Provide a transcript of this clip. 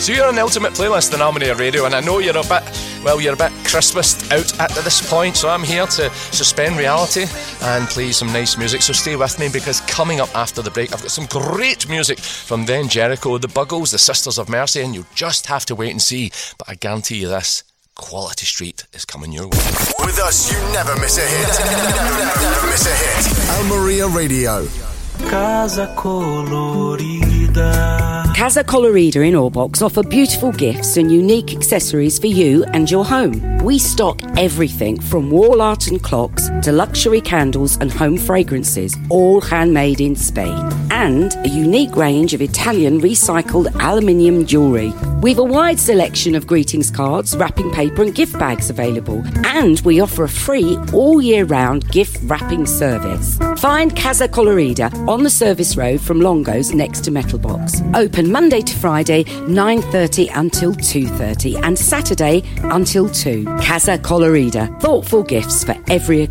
So you're on the Ultimate Playlist on Almeria Radio, and I know you're a bit Christmased out at this point, so I'm here to suspend reality and play some nice music. So stay with me, because coming up after the break, I've got some great music from Then Jericho, the Buggles, the Sisters of Mercy, and you'll just have to wait and see. But I guarantee you this, Quality Street is coming your way. With us, you never miss a hit. Never miss a hit. Almeria Radio. Casa Colorida. Casa Colorida in Orbox offer beautiful gifts and unique accessories for you and your home. We stock everything from wall art and clocks to luxury candles and home fragrances, all handmade in Spain. And a unique range of Italian recycled aluminium jewellery. We've a wide selection of greetings cards, wrapping paper and gift bags available. And we offer a free all-year-round gift wrapping service. Find Casa Colorida on the service road from Longo's next to Metal Box. Open Monday to Friday, 9:30 until 2:30, and Saturday until 2. Casa Colorida. Thoughtful gifts for every occasion.